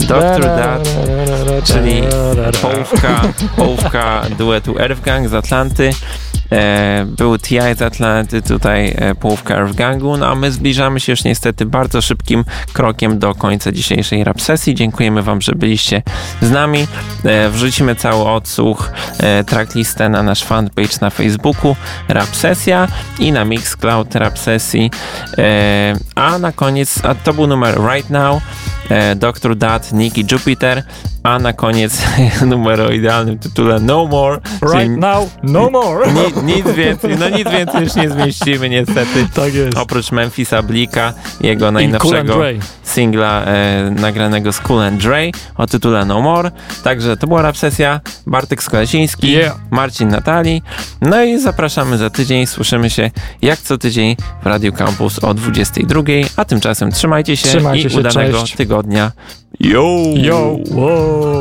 Dr. Dat, czyli połówka duetu Earth Gang z Atlanty. Był T.I. z Atlanty, tutaj połówka Earth Gangu, no a my zbliżamy się już niestety bardzo szybkim krokiem do końca dzisiejszej rap sesji. Dziękujemy wam, że byliście z nami. Wrzucimy cały odsłuch, tracklistę na nasz fanpage na Facebooku Rap Sesja i na Mixcloud Rap Sesji. A na koniec, a to był numer Right Now, Dr. Dat, Nicky Jupiter, a na koniec numer o idealnym tytule No More. Right Now, No More. Nic więcej już nie zmieścimy niestety. Tak jest. Oprócz Memphisa Bleaka, jego najnowszego singla nagranego z Cool and Dre o tytule No More. Także to była Rap Sesja. Bartek Skolasiński, Marcin Natali. No i zapraszamy za tydzień. Słyszymy się jak co tydzień w Radio Campus o 22. A tymczasem trzymajcie się i udanego tygodnia. Yo! Wow.